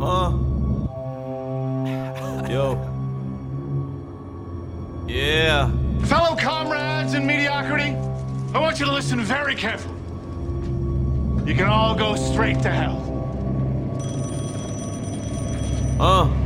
Yo. Yeah. Fellow comrades in mediocrity, I want you to listen very carefully. You can all go straight to hell.